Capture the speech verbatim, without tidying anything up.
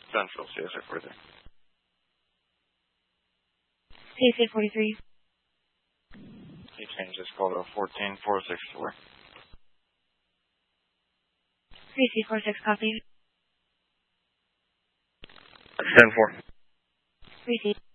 Central, C S A forty-three. C S A forty-three. He changed his call to fourteen four six four. C S A forty-six, copy. ten four. Receive.